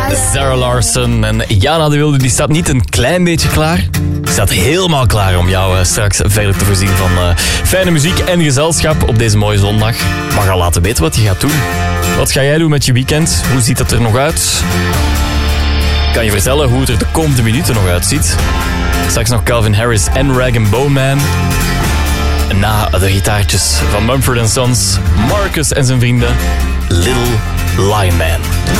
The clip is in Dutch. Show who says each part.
Speaker 1: Zara Larsson en Jana de Wilde, die staat niet een klein beetje klaar. Die staat helemaal klaar om jou straks verder te voorzien van fijne muziek en gezelschap op deze mooie zondag. Mag al laten weten wat je gaat doen. Wat ga jij doen met je weekend? Hoe ziet het er nog uit? Kan je vertellen hoe het er de komende minuten nog uitziet? Straks nog Calvin Harris en Rag & Bone Man. En na de gitaartjes van Mumford & Sons, Marcus en zijn vrienden, Little Lion Man.